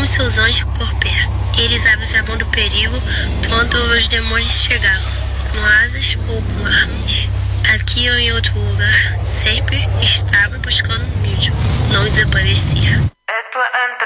como seus anjos por perto. Eles avisavam do perigo quando os demônios chegavam, com asas ou com armas. Aqui ou em outro lugar, sempre estava buscando um mídia. Não desaparecia.